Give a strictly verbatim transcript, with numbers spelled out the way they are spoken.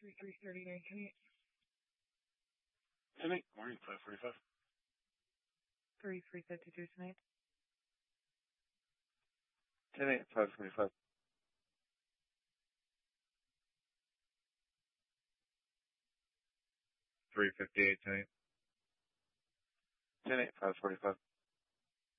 three thirty-nine, ten eight. ten eight, morning, five forty-five. three three fifty-two tonight. ten eight, five forty-five. three fifty-eight, ten eight. ten eight, five forty-five.